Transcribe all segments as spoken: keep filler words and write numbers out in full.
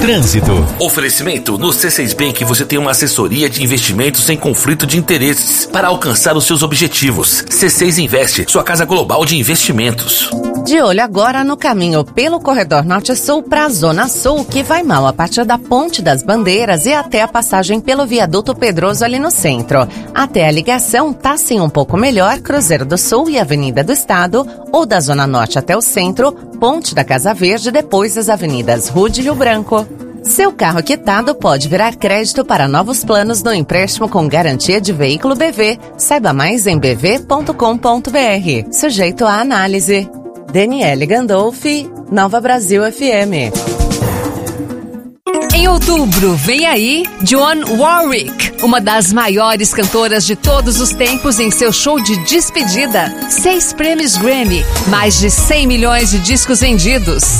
Trânsito. Oferecimento: no C seis Bank você tem uma assessoria de investimentos sem conflito de interesses para alcançar os seus objetivos. C seis Investe, sua casa global de investimentos. De olho agora no caminho pelo corredor norte-sul para a zona sul, que vai mal a partir da Ponte das Bandeiras e até a passagem pelo viaduto Pedroso ali no centro. Até a ligação tá sim um pouco melhor, Cruzeiro do Sul e Avenida do Estado, ou da zona norte até o centro, Ponte da Casa Verde, depois as avenidas Rude e Rio Branco. Seu carro quitado pode virar crédito para novos planos no empréstimo com garantia de veículo B V. Saiba mais em b v ponto com ponto b r. Sujeito à análise. Daniele Gandolfi, Nova Brasil F M. Em outubro, vem aí Dionne Warwick, uma das maiores cantoras de todos os tempos, em seu show de despedida. Seis prêmios Grammy, mais de cem milhões de discos vendidos.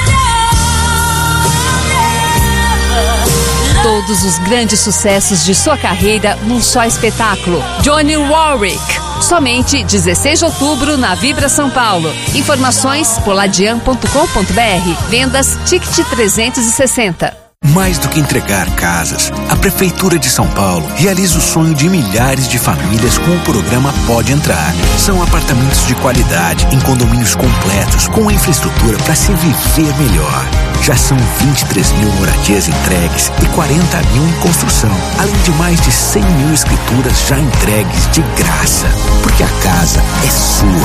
Todos os grandes sucessos de sua carreira num só espetáculo. Dionne Warwick. Somente dezesseis de outubro na Vibra São Paulo. Informações poladian ponto com ponto b r. Vendas Ticket trezentos e sessenta. Mais do que entregar casas, a Prefeitura de São Paulo realiza o sonho de milhares de famílias com o programa Pode Entrar. São apartamentos de qualidade, em condomínios completos, com infraestrutura para se viver melhor. Já são vinte e três mil moradias entregues e quarenta mil em construção, além de mais de cem mil escrituras já entregues de graça. Porque a casa é sua.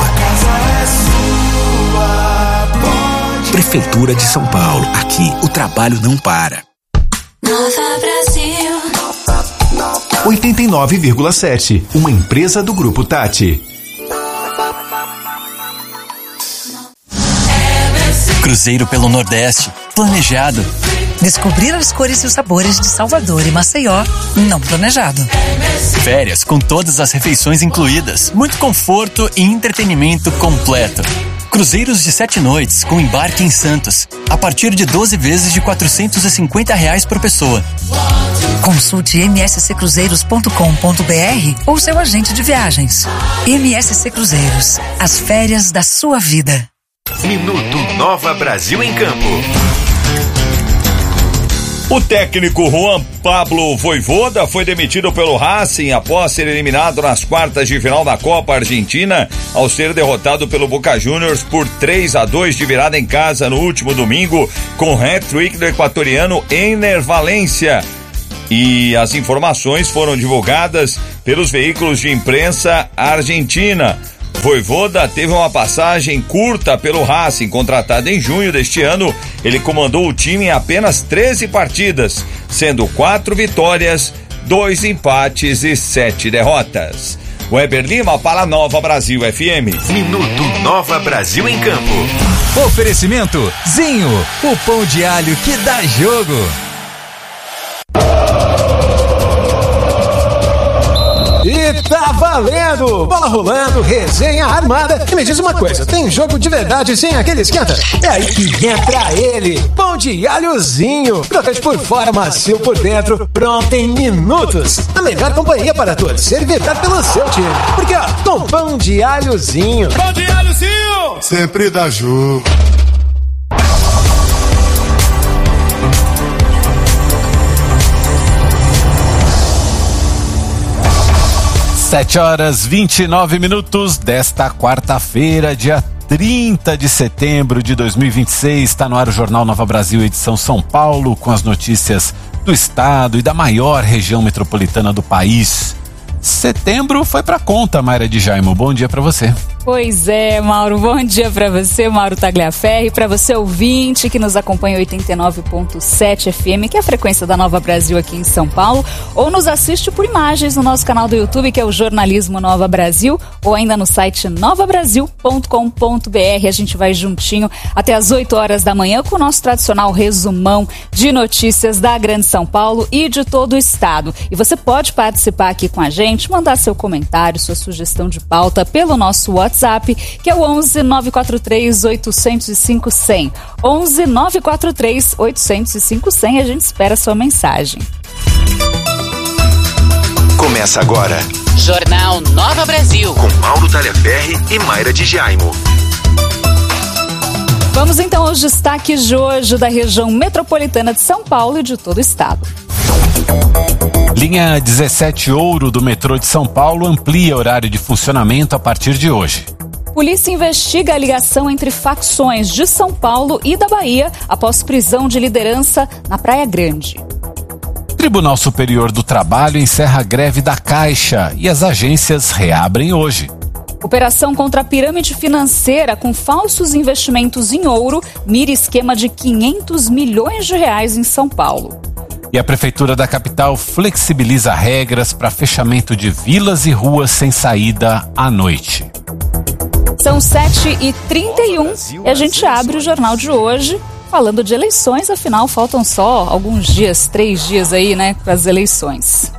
Prefeitura de São Paulo. Aqui o trabalho não para. Nova Brasil. oitenta e nove vírgula sete. Uma empresa do Grupo Tati. Cruzeiro pelo Nordeste. Planejado. Descobrir as cores e os sabores de Salvador e Maceió. Não planejado. Férias com todas as refeições incluídas. Muito conforto e entretenimento completo. Cruzeiros de sete noites com embarque em Santos, a partir de doze vezes de quatrocentos e cinquenta reais por pessoa. Consulte m s c cruzeiros ponto com ponto b r ou seu agente de viagens. M S C Cruzeiros, as férias da sua vida. Minuto Nova Brasil em Campo. O técnico Juan Pablo Vojvoda foi demitido pelo Racing após ser eliminado nas quartas de final da Copa Argentina, ao ser derrotado pelo Boca Juniors por três a dois de virada em casa no último domingo, com hat-trick do equatoriano Ener Valencia. E as informações foram divulgadas pelos veículos de imprensa argentina. Vojvoda teve uma passagem curta pelo Racing, contratado em junho deste ano. Ele comandou o time em apenas treze partidas, sendo quatro vitórias, dois empates e sete derrotas. Weber Lima para a Nova Brasil F M. Minuto Nova Brasil em Campo. Oferecimento Zinho, o pão de alho que dá jogo. E tá valendo! Bola rolando, resenha armada. E me diz uma coisa, tem jogo de verdade sem aquele esquenta? É aí que entra ele, pão de alhozinho. Crocante por fora, macio por dentro, pronto em minutos. A melhor companhia para torcer e vibrar pelo seu time. Porque ó, com pão de alhozinho. Pão de alhozinho! Sempre dá jogo. Sete horas e vinte e nove minutos desta quarta-feira, dia trinta de setembro de dois mil e vinte e seis. Está no ar o Jornal Nova Brasil, edição São Paulo, com as notícias do estado e da maior região metropolitana do país. Setembro foi pra conta, Mayra de Jaimo. Bom dia pra você. Pois é, Mauro, bom dia pra você, Mauro Tagliaferri, pra você ouvinte que nos acompanha oitenta e nove ponto sete F M, que é a frequência da Nova Brasil aqui em São Paulo, ou nos assiste por imagens no nosso canal do YouTube, que é o Jornalismo Nova Brasil, ou ainda no site nova brasil ponto com ponto b r. A gente vai juntinho até as oito horas da manhã com o nosso tradicional resumão de notícias da Grande São Paulo e de todo o estado. E você pode participar aqui com a gente, mandar seu comentário, sua sugestão de pauta pelo nosso WhatsApp, que é o onze nove quatro três oito zero cinco zero zero. onze nove quatro três oito zero cinco zero zero. A gente espera a sua mensagem. Começa agora Jornal Nova Brasil, com Mauro Tagliaferri e Mayra de Jaimo. Vamos então aos destaques de hoje da região metropolitana de São Paulo e de todo o estado. Linha dezessete Ouro do metrô de São Paulo amplia horário de funcionamento a partir de hoje. Polícia investiga a ligação entre facções de São Paulo e da Bahia após prisão de liderança na Praia Grande. Tribunal Superior do Trabalho encerra a greve da Caixa e as agências reabrem hoje. Operação contra a pirâmide financeira com falsos investimentos em ouro mira esquema de quinhentos milhões de reais em São Paulo. E a Prefeitura da capital flexibiliza regras para fechamento de vilas e ruas sem saída à noite. São sete e trinta e um e a gente abre o jornal de hoje falando de eleições, afinal faltam só alguns dias, três dias aí, né, para as eleições.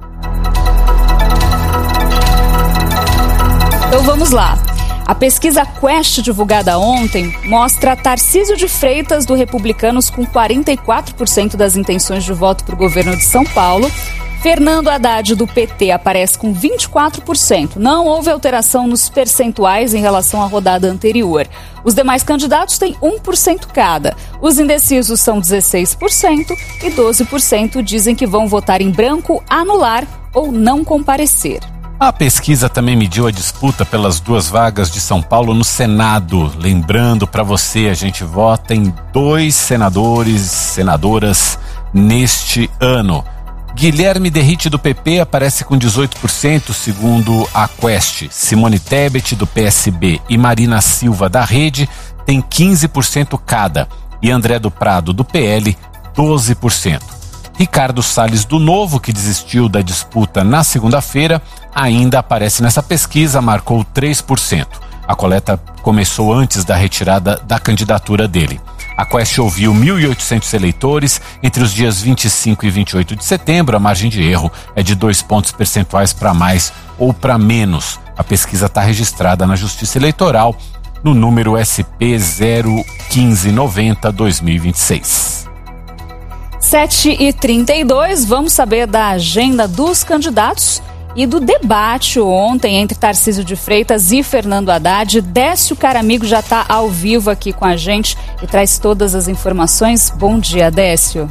Então vamos lá. A pesquisa Quest divulgada ontem mostra Tarcísio de Freitas do Republicanos com quarenta e quatro por cento das intenções de voto para o governo de São Paulo. Fernando Haddad do P T aparece com vinte e quatro por cento. Não houve alteração nos percentuais em relação à rodada anterior. Os demais candidatos têm um por cento cada. Os indecisos são dezesseis por cento e doze por cento dizem que vão votar em branco, anular ou não comparecer. A pesquisa também mediu a disputa pelas duas vagas de São Paulo no Senado. Lembrando para você, a gente vota em dois senadores, senadoras neste ano. Guilherme Derrite do P P aparece com dezoito por cento, segundo a Quest. Simone Tebet do P S B e Marina Silva da Rede têm quinze por cento cada. E André do Prado do P L, doze por cento. Ricardo Salles do Novo, que desistiu da disputa na segunda-feira, ainda aparece nessa pesquisa, marcou três por cento. A coleta começou antes da retirada da candidatura dele. A Quest ouviu mil e oitocentos eleitores entre os dias vinte e cinco e vinte e oito de setembro. A margem de erro é de dois pontos percentuais para mais ou para menos. A pesquisa está registrada na Justiça Eleitoral no número S P zero um cinco nove zero barra dois mil e vinte e seis. sete e trinta e dois, vamos saber da agenda dos candidatos e do debate ontem entre Tarcísio de Freitas e Fernando Haddad. Décio Caramigo já está ao vivo aqui com a gente e traz todas as informações. Bom dia, Décio.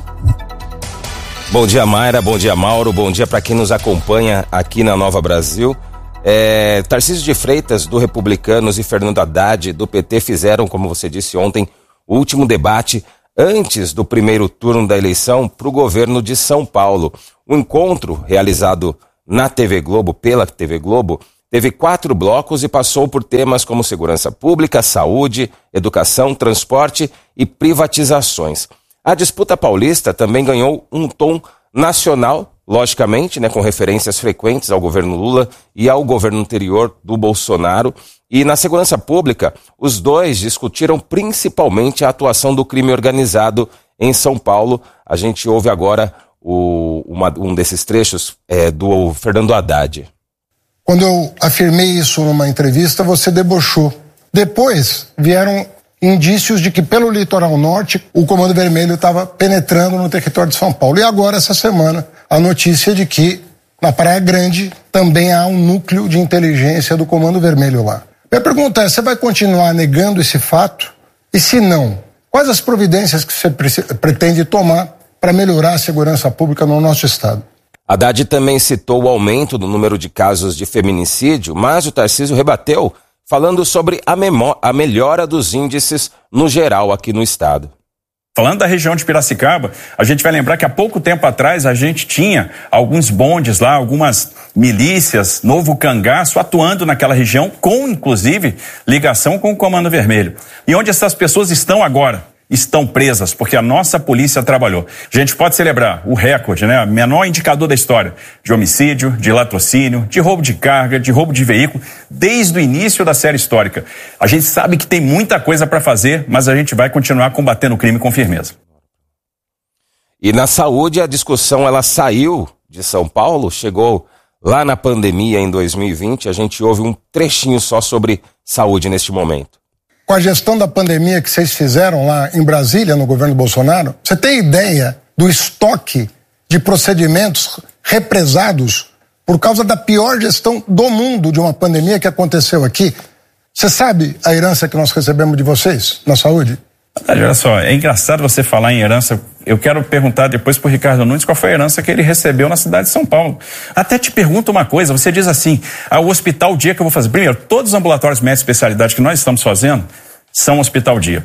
Bom dia, Mayra, bom dia, Mauro, bom dia para quem nos acompanha aqui na Nova Brasil. É, Tarcísio de Freitas, do Republicanos, e Fernando Haddad, do P T, fizeram, como você disse ontem, o último debate antes do primeiro turno da eleição para o governo de São Paulo. O encontro, realizado na T V Globo, pela T V Globo, teve quatro blocos e passou por temas como segurança pública, saúde, educação, transporte e privatizações. A disputa paulista também ganhou um tom nacional, logicamente, né, com referências frequentes ao governo Lula e ao governo anterior do Bolsonaro. E na segurança pública, os dois discutiram principalmente a atuação do crime organizado em São Paulo. A gente ouve agora o, uma, um desses trechos é, do Fernando Haddad. Quando eu afirmei isso numa entrevista, você debochou. Depois vieram indícios de que pelo litoral norte o Comando Vermelho estava penetrando no território de São Paulo. E agora, essa semana, a notícia de que na Praia Grande também há um núcleo de inteligência do Comando Vermelho lá. Minha pergunta é, você vai continuar negando esse fato? E se não, quais as providências que você pretende tomar para melhorar a segurança pública no nosso estado? Haddad também citou o aumento do número de casos de feminicídio, mas o Tarcísio rebateu falando sobre a, memó- a melhora dos índices no geral aqui no estado. Falando da região de Piracicaba, a gente vai lembrar que há pouco tempo atrás a gente tinha alguns bondes lá, algumas milícias, novo cangaço, atuando naquela região, com inclusive ligação com o Comando Vermelho. E onde essas pessoas estão agora? Estão presas, porque a nossa polícia trabalhou. A gente pode celebrar o recorde, né? O menor indicador da história de homicídio, de latrocínio, de roubo de carga, de roubo de veículo, desde o início da série histórica. A gente sabe que tem muita coisa para fazer, mas a gente vai continuar combatendo o crime com firmeza. E na saúde, a discussão ela saiu de São Paulo, chegou lá na pandemia em dois mil e vinte, a gente ouve um trechinho só sobre saúde neste momento. Com a gestão da pandemia que vocês fizeram lá em Brasília, no governo Bolsonaro, você tem ideia do estoque de procedimentos represados por causa da pior gestão do mundo de uma pandemia que aconteceu aqui? Você sabe a herança que nós recebemos de vocês na saúde? Olha só, é engraçado você falar em herança. Eu quero perguntar depois pro Ricardo Nunes qual foi a herança que ele recebeu na cidade de São Paulo. Até te pergunto uma coisa, você diz assim, ah, o hospital dia que eu vou fazer. Primeiro, todos os ambulatórios médicos de especialidade que nós estamos fazendo são hospital dia.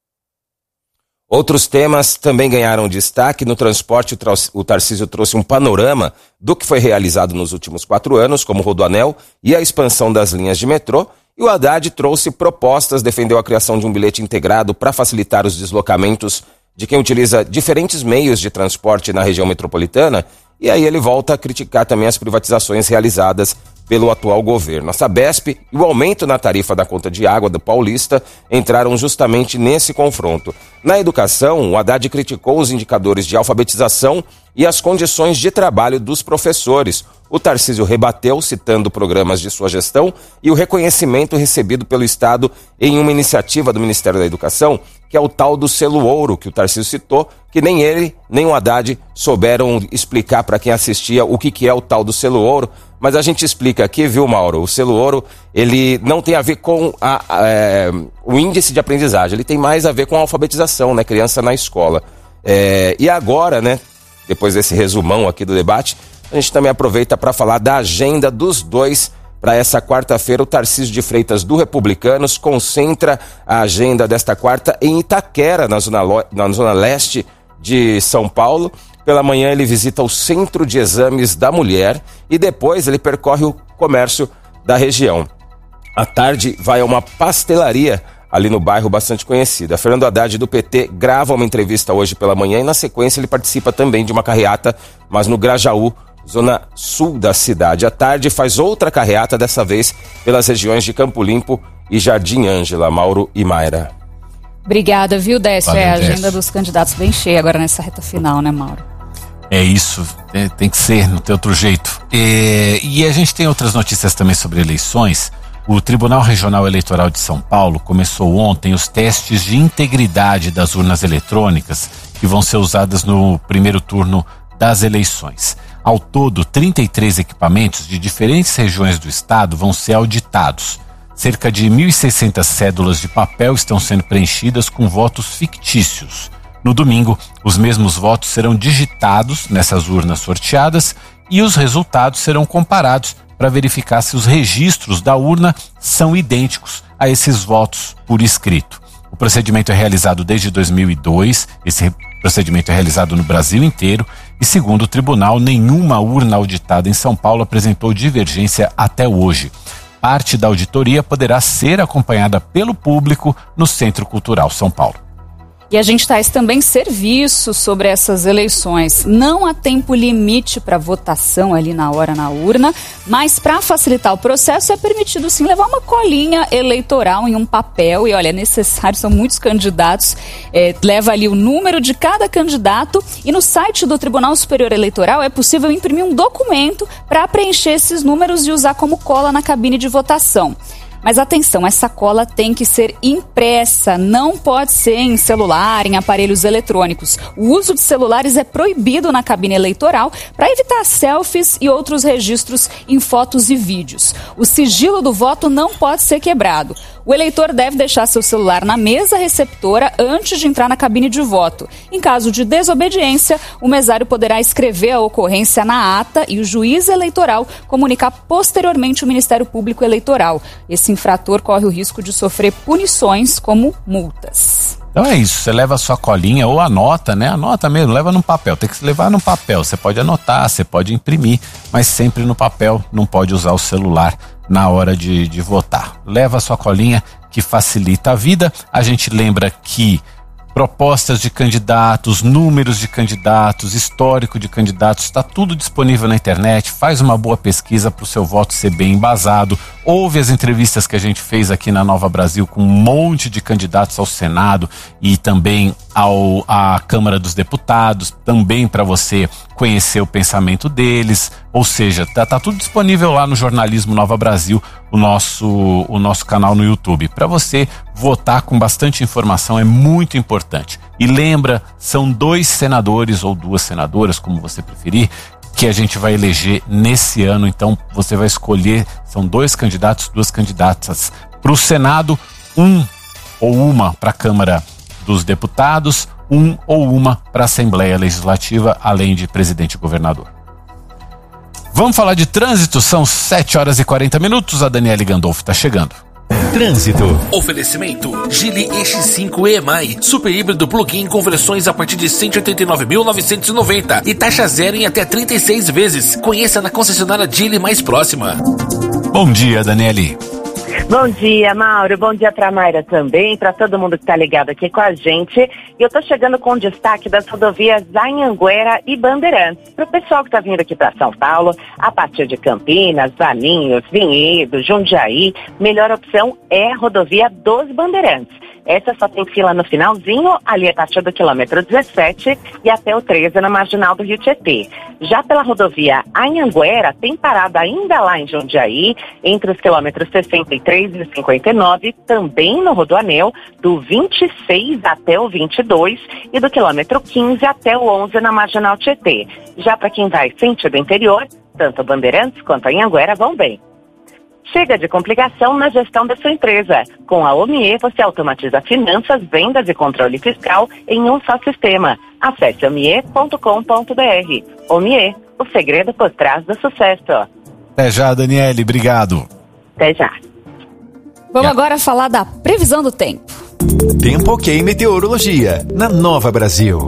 Outros temas também ganharam destaque. No transporte, o Tarcísio trouxe um panorama do que foi realizado nos últimos quatro anos, como o Rodoanel e a expansão das linhas de metrô. E o Haddad trouxe propostas, defendeu a criação de um bilhete integrado para facilitar os deslocamentos de quem utiliza diferentes meios de transporte na região metropolitana. E aí ele volta a criticar também as privatizações realizadas pelo atual governo. A Sabesp e o aumento na tarifa da conta de água do Paulista entraram justamente nesse confronto. Na educação, o Haddad criticou os indicadores de alfabetização e as condições de trabalho dos professores. O Tarcísio rebateu, citando programas de sua gestão e o reconhecimento recebido pelo Estado em uma iniciativa do Ministério da Educação, que é o tal do selo ouro que o Tarcísio citou, que nem ele, nem o Haddad souberam explicar para quem assistia o que, que é o tal do selo ouro. Mas a gente explica aqui, viu, Mauro? O selo ouro, ele não tem a ver com a, a, é, o índice de aprendizagem, ele tem mais a ver com a alfabetização, né? Criança na escola. É, e agora, né, depois desse resumão aqui do debate, a gente também aproveita para falar da agenda dos dois para essa quarta-feira. O Tarcísio de Freitas, do Republicanos, concentra a agenda desta quarta em Itaquera, na zona, na zona leste de São Paulo. Pela manhã ele visita o Centro de Exames da Mulher e depois ele percorre o comércio da região. À tarde vai a uma pastelaria ali no bairro bastante conhecida. Fernando Haddad, do P T, grava uma entrevista hoje pela manhã e na sequência ele participa também de uma carreata, mas no Grajaú, zona sul da cidade. À tarde faz outra carreata, dessa vez pelas regiões de Campo Limpo e Jardim Ângela. Mauro e Mayra. Obrigada, viu, Décio? Valeu, é a agenda Décio. dos candidatos bem cheia agora nessa reta final, né, Mauro? É isso, é, tem que ser, não tem outro jeito. É, e a gente tem outras notícias também sobre eleições. O Tribunal Regional Eleitoral de São Paulo começou ontem os testes de integridade das urnas eletrônicas que vão ser usadas no primeiro turno das eleições. Ao todo, trinta e três equipamentos de diferentes regiões do estado vão ser auditados. Cerca de mil e seiscentas cédulas de papel estão sendo preenchidas com votos fictícios. No domingo, os mesmos votos serão digitados nessas urnas sorteadas e os resultados serão comparados para verificar se os registros da urna são idênticos a esses votos por escrito. O procedimento é realizado desde dois mil e dois, esse procedimento é realizado no Brasil inteiro e, segundo o tribunal, nenhuma urna auditada em São Paulo apresentou divergência até hoje. Parte da auditoria poderá ser acompanhada pelo público no Centro Cultural São Paulo. E a gente traz também serviço sobre essas eleições. Não há tempo limite para votação ali na hora na urna, mas para facilitar o processo é permitido sim levar uma colinha eleitoral em um papel. E olha, é necessário, são muitos candidatos, é, leva ali o número de cada candidato e no site do Tribunal Superior Eleitoral é possível imprimir um documento para preencher esses números e usar como cola na cabine de votação. Mas atenção, essa cola tem que ser impressa, não pode ser em celular, em aparelhos eletrônicos. O uso de celulares é proibido na cabine eleitoral para evitar selfies e outros registros em fotos e vídeos. O sigilo do voto não pode ser quebrado. O eleitor deve deixar seu celular na mesa receptora antes de entrar na cabine de voto. Em caso de desobediência, o mesário poderá escrever a ocorrência na ata e o juiz eleitoral comunicar posteriormente ao Ministério Público Eleitoral. Esse infrator corre o risco de sofrer punições como multas. Então é isso, você leva a sua colinha ou anota, né? Anota mesmo, leva no papel, tem que se levar no papel. Você pode anotar, você pode imprimir, mas sempre no papel, não pode usar o celular na hora de, de votar. Leva a sua colinha que facilita a vida. A gente lembra que propostas de candidatos, números de candidatos, histórico de candidatos, está tudo disponível na internet. Faz uma boa pesquisa para o seu voto ser bem embasado. Ouve as entrevistas que a gente fez aqui na Nova Brasil com um monte de candidatos ao Senado e também ao, à Câmara dos Deputados, também para você conhecer o pensamento deles. Ou seja, tá, tá tudo disponível lá no Jornalismo Nova Brasil, o nosso, o nosso canal no YouTube. Para você votar com bastante informação é muito importante. E lembra, são dois senadores ou duas senadoras, como você preferir, que a gente vai eleger nesse ano. Então você vai escolher, são dois candidatos, duas candidatas para o Senado, um ou uma para a Câmara dos Deputados, um ou uma para a Assembleia Legislativa, além de presidente e governador. Vamos falar de trânsito, são sete horas e quarenta minutos, a Daniele Gandolfo está chegando. Trânsito. Oferecimento Geely E X cinco E M I, super híbrido plug-in com versões a partir de cento e oitenta e nove mil novecentos e noventa e taxa zero em até trinta e seis vezes. Conheça na concessionária Geely mais próxima. Bom dia, Daniele. Bom dia, Mauro. Bom dia para a Mayra também, para todo mundo que está ligado aqui com a gente. E eu estou chegando com destaque das rodovias Anhanguera e Bandeirantes. Para o pessoal que está vindo aqui para São Paulo, a partir de Campinas, Valinhos, Vinhedo, Jundiaí, melhor opção é a rodovia dos Bandeirantes. Essa só tem fila no finalzinho, ali a partir do quilômetro dezessete e até o treze na marginal do Rio Tietê. Já pela rodovia Anhanguera, tem parada ainda lá em Jundiaí, entre os quilômetros sessenta e três e cinquenta e nove, também no Rodoanel, do vinte e seis até o vinte e dois e do quilômetro quinze até o onze na marginal Tietê. Já para quem vai sentido interior, tanto Bandeirantes quanto Anhanguera vão bem. Chega de complicação na gestão da sua empresa. Com a Omie, você automatiza finanças, vendas e controle fiscal em um só sistema. Acesse omie ponto com ponto b r. Omie, o segredo por trás do sucesso. Até já, Daniele. Obrigado. Até já. Vamos é. agora falar da previsão do tempo. Tempo Ok Meteorologia, na Nova Brasil.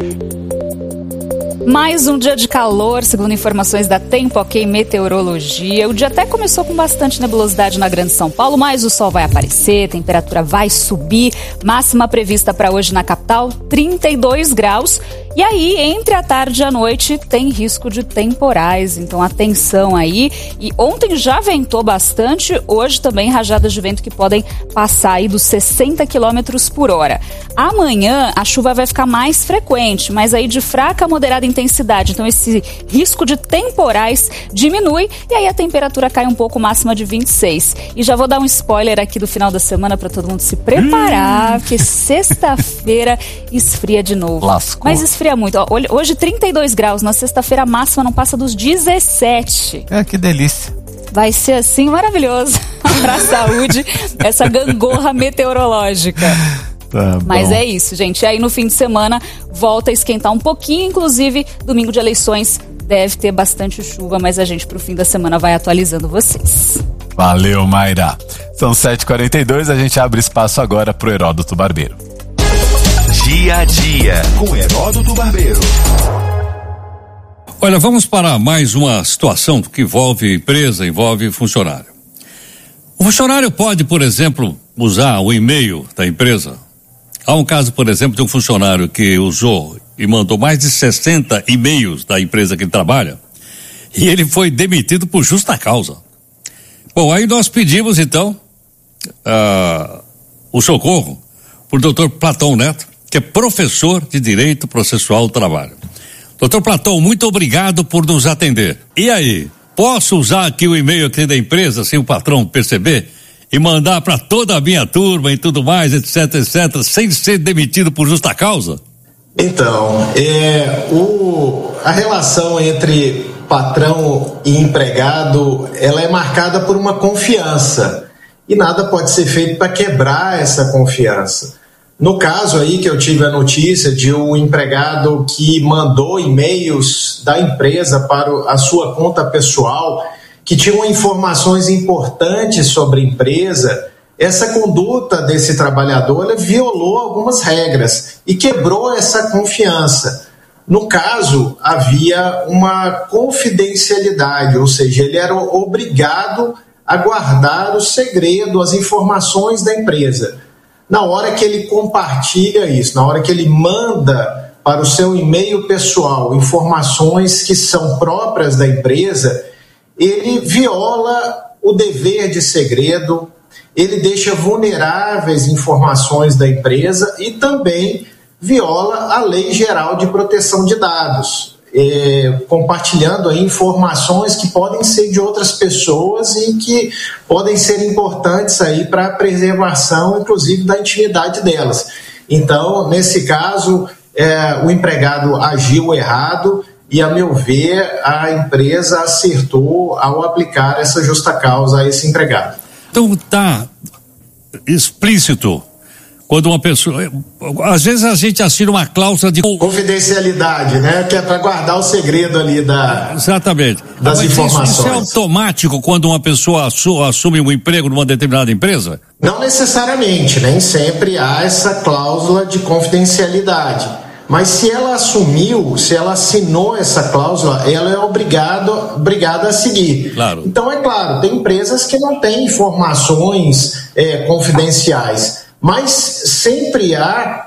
Mais um dia de calor, segundo informações da Tempo Ok Meteorologia. O dia até começou com bastante nebulosidade na Grande São Paulo, mas o sol vai aparecer, temperatura vai subir. Máxima prevista para hoje na capital, trinta e dois graus. E aí, entre a tarde e a noite, tem risco de temporais, então atenção aí. E ontem já ventou bastante, hoje também rajadas de vento que podem passar aí dos sessenta quilômetros por hora. Amanhã a chuva vai ficar mais frequente, mas aí de fraca a moderada intensidade, então esse risco de temporais diminui e aí a temperatura cai um pouco, máxima de vinte e seis. E já vou dar um spoiler aqui do final da semana para todo mundo se preparar, porque sexta-feira esfria de novo. Lascou. Mas esfria muito. Ó, hoje trinta e dois graus, na sexta-feira a máxima não passa dos dezessete. É, que delícia. Vai ser assim maravilhoso para a saúde, essa gangorra meteorológica. Tá Mas bom. é isso, gente. E aí no fim de semana volta a esquentar um pouquinho, inclusive domingo de eleições deve ter bastante chuva, mas a gente pro fim da semana vai atualizando vocês. Valeu, Mayra. São sete e quarenta e dois, a gente abre espaço agora pro Heródoto Barbeiro. Dia a dia com Heródoto Barbeiro. Olha, vamos para mais uma situação que envolve empresa, envolve funcionário. O funcionário pode, por exemplo, usar o e-mail da empresa. Há um caso, por exemplo, de um funcionário que usou e mandou mais de sessenta e-mails da empresa que ele trabalha e ele foi demitido por justa causa. Bom, aí nós pedimos, então, uh, o socorro por doutor Platão Neto, que é professor de Direito Processual do Trabalho. doutor Platão, muito obrigado por nos atender. E aí, posso usar aqui o e-mail aqui da empresa, sem o patrão perceber, e mandar para toda a minha turma e tudo mais, etc, etc, sem ser demitido por justa causa? Então, é, o, a relação entre patrão e empregado, ela é marcada por uma confiança, e nada pode ser feito para quebrar essa confiança. No caso aí que eu tive a notícia de um empregado que mandou e-mails da empresa para a sua conta pessoal, que tinham informações importantes sobre a empresa, essa conduta desse trabalhador ela violou algumas regras e quebrou essa confiança. No caso, havia uma confidencialidade, ou seja, ele era obrigado a guardar o segredo, as informações da empresa. Na hora que ele compartilha isso, na hora que ele manda para o seu e-mail pessoal informações que são próprias da empresa, ele viola o dever de segredo, ele deixa vulneráveis informações da empresa e também viola a Lei Geral de Proteção de Dados, é, compartilhando aí informações que podem ser de outras pessoas e que podem ser importantes aí para a preservação, inclusive, da intimidade delas. Então, nesse caso, é, o empregado agiu errado e, a meu ver, a empresa acertou ao aplicar essa justa causa a esse empregado. Então tá explícito. Quando uma pessoa, às vezes a gente assina uma cláusula de confidencialidade, né? Que é para guardar o segredo ali da. Exatamente. Das Mas informações. Isso, isso é automático quando uma pessoa assume um emprego numa determinada empresa? Não necessariamente, nem sempre há essa cláusula de confidencialidade. Mas se ela assumiu, se ela assinou essa cláusula, ela é obrigado, obrigada a seguir. Claro. Então, é claro, tem empresas que não têm informações é, confidenciais, mas sempre há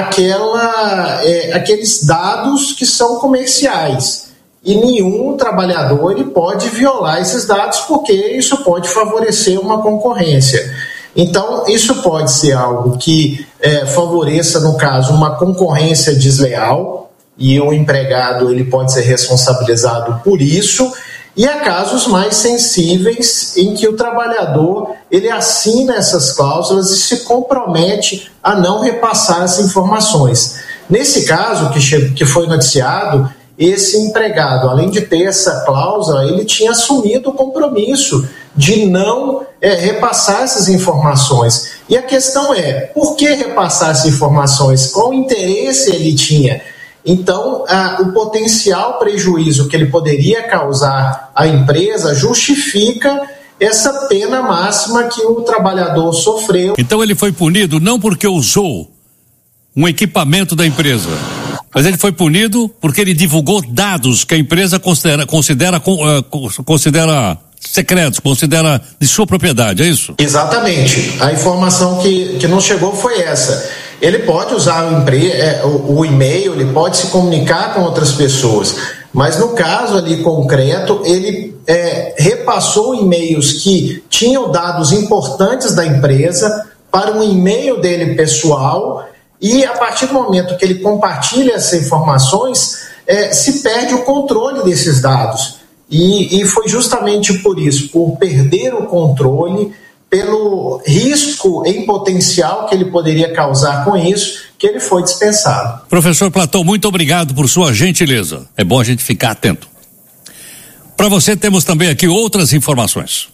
aquela, é, aqueles dados que são comerciais. E nenhum trabalhador ele pode violar esses dados, porque isso pode favorecer uma concorrência. Então, isso pode ser algo que é, favoreça, no caso, uma concorrência desleal, e o empregado ele pode ser responsabilizado por isso, e há casos mais sensíveis em que o trabalhador ele assina essas cláusulas e se compromete a não repassar essas informações. Nesse caso que, che- que foi noticiado, esse empregado, além de ter essa cláusula, ele tinha assumido o compromisso de não é, repassar essas informações. E a questão é, por que repassar essas informações? Qual interesse ele tinha? Então, a, o potencial prejuízo que ele poderia causar à empresa justifica essa pena máxima que o trabalhador sofreu. Então ele foi punido não porque usou um equipamento da empresa, mas ele foi punido porque ele divulgou dados que a empresa considera, considera, considera secretos, considera de sua propriedade, é isso? Exatamente. A informação que, que nos chegou foi essa. Ele pode usar o, empre... o, o e-mail, ele pode se comunicar com outras pessoas, mas no caso ali concreto, ele é, repassou e-mails que tinham dados importantes da empresa para um e-mail dele pessoal, e a partir do momento que ele compartilha essas informações, é, se perde o controle desses dados. E, e foi justamente por isso, por perder o controle, pelo risco em potencial que ele poderia causar com isso, que ele foi dispensado. Professor Platão, muito obrigado por sua gentileza. É bom a gente ficar atento. Para você, temos também aqui outras informações.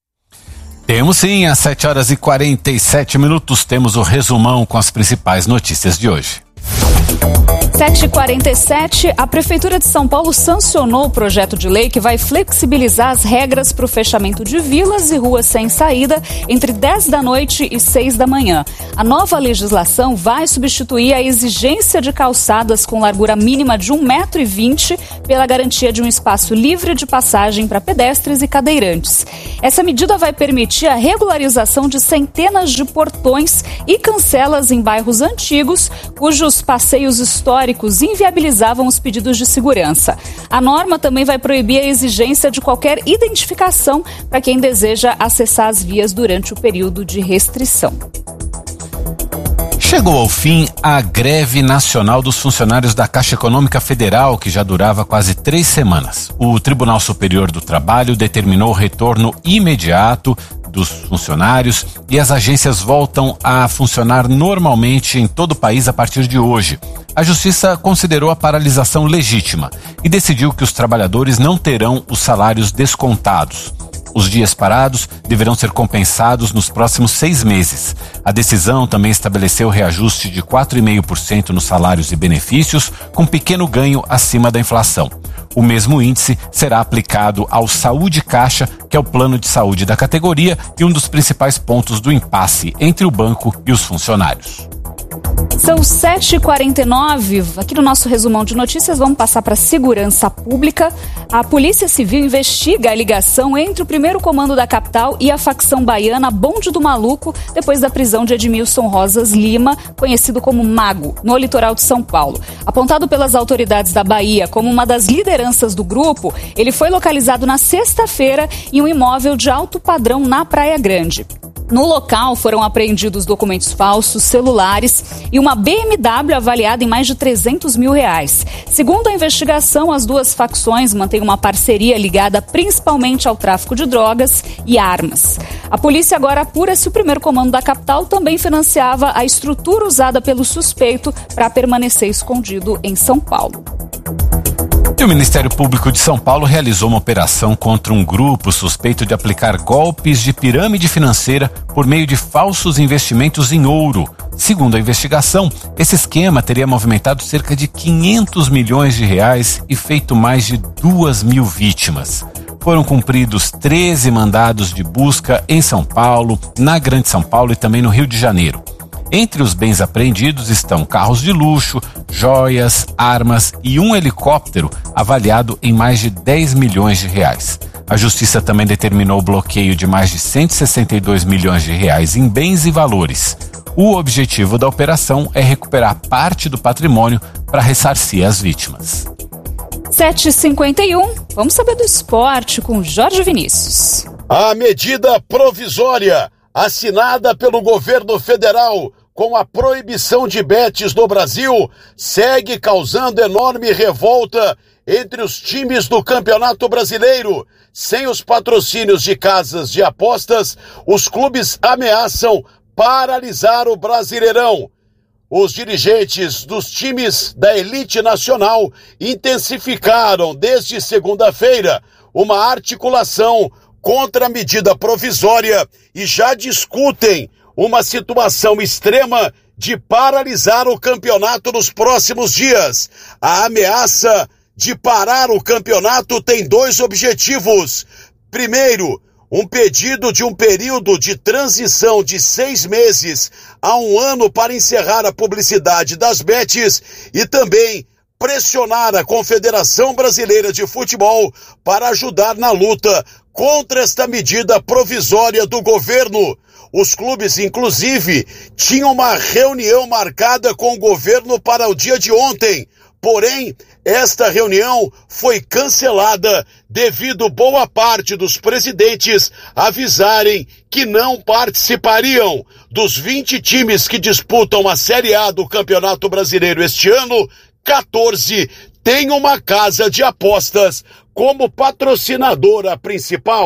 Temos sim, às sete horas e quarenta e sete minutos, temos o resumão com as principais notícias de hoje. sete e quarenta e sete, a Prefeitura de São Paulo sancionou o projeto de lei que vai flexibilizar as regras para o fechamento de vilas e ruas sem saída entre dez da noite e seis da manhã. A nova legislação vai substituir a exigência de calçadas com largura mínima de um metro e vinte pela garantia de um espaço livre de passagem para pedestres e cadeirantes. Essa medida vai permitir a regularização de centenas de portões e cancelas em bairros antigos, cujos passeios históricos inviabilizavam os pedidos de segurança. A norma também vai proibir a exigência de qualquer identificação para quem deseja acessar as vias durante o período de restrição. Chegou ao fim a greve nacional dos funcionários da Caixa Econômica Federal, que já durava quase três semanas. O Tribunal Superior do Trabalho determinou o retorno imediato dos funcionários e as agências voltam a funcionar normalmente em todo o país a partir de hoje. A Justiça considerou a paralisação legítima e decidiu que os trabalhadores não terão os salários descontados. Os dias parados deverão ser compensados nos próximos seis meses. A decisão também estabeleceu reajuste de quatro vírgula cinco por cento nos salários e benefícios, com pequeno ganho acima da inflação. O mesmo índice será aplicado ao Saúde Caixa, que é o plano de saúde da categoria e um dos principais pontos do impasse entre o banco e os funcionários. São sete e quarenta e nove, aqui no nosso resumão de notícias vamos passar para a segurança pública. A Polícia Civil investiga a ligação entre o primeiro comando da capital e a facção baiana Bonde do Maluco, depois da prisão de Edmilson Rosas Lima, conhecido como Mago, no litoral de São Paulo. Apontado pelas autoridades da Bahia como uma das lideranças do grupo, ele foi localizado na sexta-feira em um imóvel de alto padrão na Praia Grande. No local foram apreendidos documentos falsos, celulares e uma B M W avaliada em mais de trezentos mil reais. Segundo a investigação, as duas facções mantêm uma parceria ligada principalmente ao tráfico de drogas e armas. A polícia agora apura se o primeiro comando da capital também financiava a estrutura usada pelo suspeito para permanecer escondido em São Paulo. E o Ministério Público de São Paulo realizou uma operação contra um grupo suspeito de aplicar golpes de pirâmide financeira por meio de falsos investimentos em ouro. Segundo a investigação, esse esquema teria movimentado cerca de quinhentos milhões de reais e feito mais de duas mil vítimas. Foram cumpridos treze mandados de busca em São Paulo, na Grande São Paulo e também no Rio de Janeiro. Entre os bens apreendidos estão carros de luxo, joias, armas e um helicóptero avaliado em mais de dez milhões de reais. A Justiça também determinou o bloqueio de mais de cento e sessenta e dois milhões de reais em bens e valores. O objetivo da operação é recuperar parte do patrimônio para ressarcir as vítimas. sete e cinquenta e um, vamos saber do esporte com Jorge Vinícius. A medida provisória assinada pelo governo federal com a proibição de bets no Brasil segue causando enorme revolta entre os times do Campeonato Brasileiro. Sem os patrocínios de casas de apostas, os clubes ameaçam paralisar o Brasileirão. Os dirigentes dos times da elite nacional intensificaram desde segunda-feira uma articulação contra a medida provisória e já discutem uma situação extrema de paralisar o campeonato nos próximos dias. A ameaça de parar o campeonato tem dois objetivos. Primeiro, um pedido de um período de transição de seis meses a um ano para encerrar a publicidade das bets e também pressionar a Confederação Brasileira de Futebol para ajudar na luta contra esta medida provisória do governo. Os clubes, inclusive, tinham uma reunião marcada com o governo para o dia de ontem. Porém, esta reunião foi cancelada devido boa parte dos presidentes avisarem que não participariam. Dos vinte times que disputam a Série A do Campeonato Brasileiro este ano, quatorze têm uma casa de apostas como patrocinadora principal.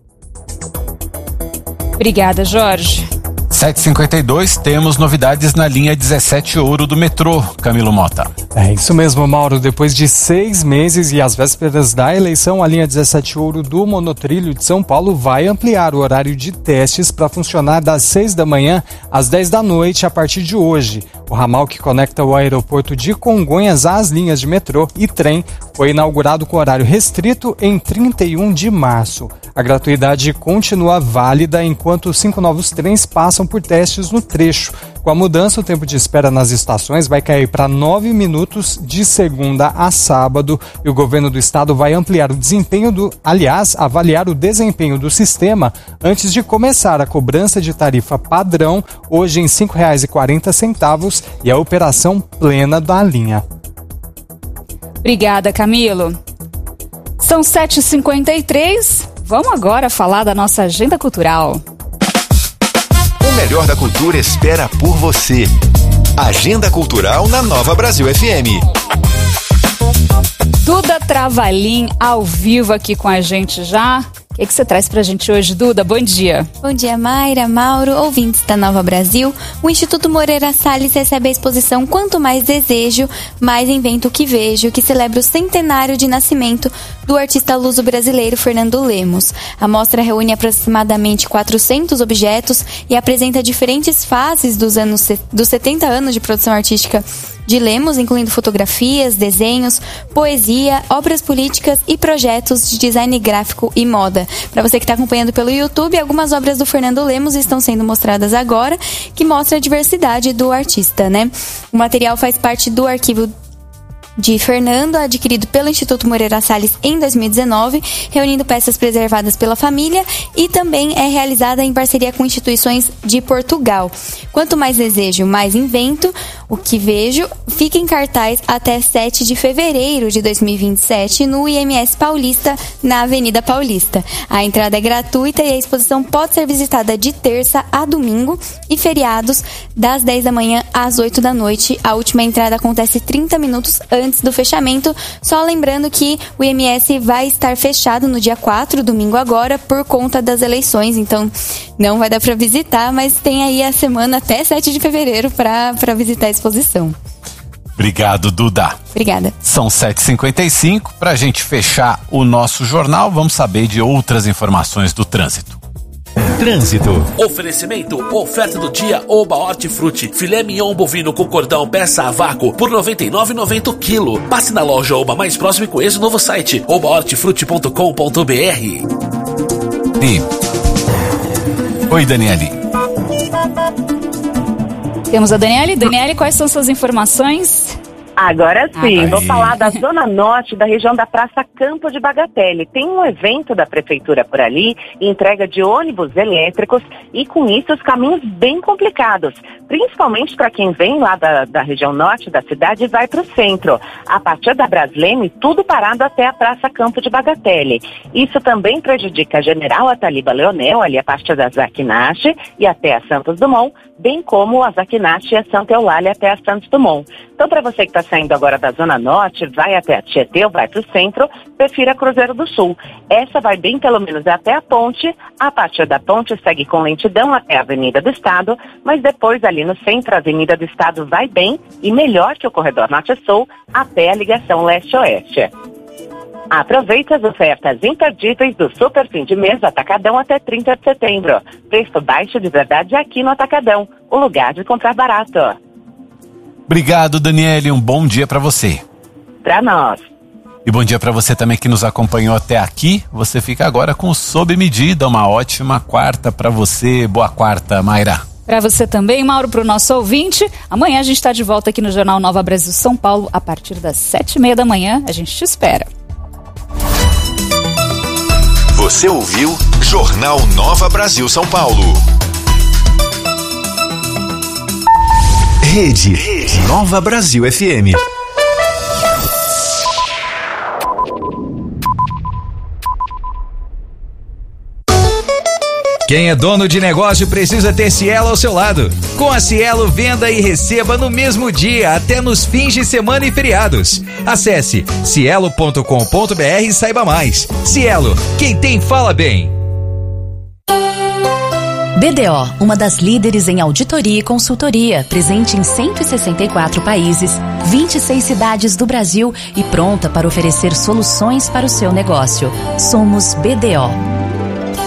Obrigada, Jorge. sete e cinquenta e dois, temos novidades na linha dezessete Ouro do metrô, Camilo Mota. É isso mesmo, Mauro. Depois de seis meses e às vésperas da eleição, a linha dezessete Ouro do Monotrilho de São Paulo vai ampliar o horário de testes para funcionar das seis da manhã às dez da noite a partir de hoje. O ramal que conecta o aeroporto de Congonhas às linhas de metrô e trem foi inaugurado com horário restrito em trinta e um de março. A gratuidade continua válida enquanto cinco novos trens passam por testes no trecho. Com a mudança, o tempo de espera nas estações vai cair para nove minutos de segunda a sábado e o governo do estado vai ampliar o desempenho do, aliás, avaliar o desempenho do sistema antes de começar a cobrança de tarifa padrão, hoje em cinco reais e quarenta centavos, e a operação plena da linha. Obrigada, Camilo. São sete e cinquenta e três, vamos agora falar da nossa agenda cultural. O melhor da cultura espera por você. Agenda Cultural na Nova Brasil F M. Duda Travalim ao vivo aqui com a gente já. O que, que você traz pra gente hoje, Duda? Bom dia. Bom dia, Mayra, Mauro, ouvintes da Nova Brasil. O Instituto Moreira Salles recebe a exposição Quanto Mais Desejo, Mais Invento Que Vejo, que celebra o centenário de nascimento do artista luso-brasileiro Fernando Lemos. A mostra reúne aproximadamente quatrocentos objetos e apresenta diferentes fases dos, anos, dos setenta anos de produção artística de Lemos, incluindo fotografias, desenhos, poesia, obras políticas e projetos de design gráfico e moda. Para você que está acompanhando pelo YouTube, algumas obras do Fernando Lemos estão sendo mostradas agora, que mostra a diversidade do artista, né? O material faz parte do arquivo de Fernando, adquirido pelo Instituto Moreira Salles em dois mil e dezenove, reunindo peças preservadas pela família e também é realizada em parceria com instituições de Portugal. Quanto mais desejo, mais invento, o que vejo, fica em cartaz até sete de fevereiro de dois mil e vinte e sete no I M S Paulista, na Avenida Paulista. A entrada é gratuita e a exposição pode ser visitada de terça a domingo e feriados das dez da manhã às oito da noite. A última entrada acontece trinta minutos antes antes do fechamento, só lembrando que o I M S vai estar fechado no dia quatro, domingo agora, por conta das eleições, então não vai dar para visitar, mas tem aí a semana até sete de fevereiro para visitar a exposição. Obrigado, Duda. Obrigada. São sete e cinquenta e cinco. Pra gente fechar o nosso jornal, vamos saber de outras informações do trânsito. Trânsito. Oferecimento, oferta do dia Oba Hortifruti, filé mignon bovino com cordão peça a vácuo por noventa e nove reais e noventa centavos o quilo. Passe na loja Oba mais próxima e conheça o novo site oba hortifruti ponto com ponto br. E... Oi, Daniele. Temos a Daniele. Daniele, quais são suas informações? Agora sim, Agora vou sim. falar da Zona Norte, da região da Praça Campo de Bagatelle. Tem um evento da Prefeitura por ali, entrega de ônibus elétricos e com isso os caminhos bem complicados, principalmente para quem vem lá da, da região norte da cidade e vai para o centro. A partir da Brasleme, tudo parado até a Praça Campo de Bagatelle. Isso também prejudica a General Ataliba Leonel, ali a partir da Zaquinache e até a Santos Dumont, bem como a Zaquinache e a Santa Eulália até a Santos Dumont. Então, para você que está saindo agora da Zona Norte, vai até a Tietê ou vai para o centro, prefira Cruzeiro do Sul. Essa vai bem pelo menos até a ponte, a partir da ponte segue com lentidão até a Avenida do Estado, mas depois ali no centro a Avenida do Estado vai bem e melhor que o Corredor Norte-Sul até a ligação Leste-Oeste. Aproveite as ofertas imperdíveis do Super Fim de Mês Atacadão até trinta de setembro. Preço baixo de verdade aqui no Atacadão, o lugar de comprar barato. Obrigado, Daniele. Um bom dia para você. Para nós. E bom dia para você também que nos acompanhou até aqui. Você fica agora com o Sob Medida. Uma ótima quarta para você. Boa quarta, Mayra. Para você também, Mauro, para o nosso ouvinte. Amanhã a gente está de volta aqui no Jornal Nova Brasil São Paulo a partir das sete e meia da manhã. A gente te espera. Você ouviu Jornal Nova Brasil São Paulo. Rede, Rede Nova Brasil F M. Quem é dono de negócio precisa ter Cielo ao seu lado. Com a Cielo, venda e receba no mesmo dia, até nos fins de semana e feriados. Acesse cielo ponto com ponto br e saiba mais. Cielo, quem tem fala bem. B D O, uma das líderes em auditoria e consultoria, presente em cento e sessenta e quatro países, vinte e seis cidades do Brasil e pronta para oferecer soluções para o seu negócio. Somos B D O.